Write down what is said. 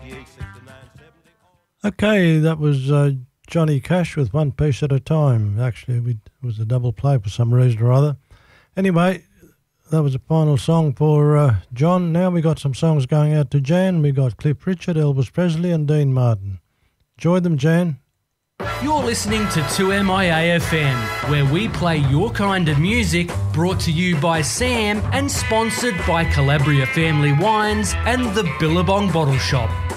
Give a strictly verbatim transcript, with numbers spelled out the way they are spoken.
Okay, that was uh, Johnny Cash with One Piece at a Time. Actually, we, it was a double play for some reason or other. Anyway, that was the final song for uh, John. Now we got some songs going out to Jan. We got Cliff Richard, Elvis Presley and Dean Martin. Enjoy them, Jan. You're listening to two M I A F M, where we play your kind of music, brought to you by Sam and sponsored by Calabria Family Wines and the Billabong Bottle Shop.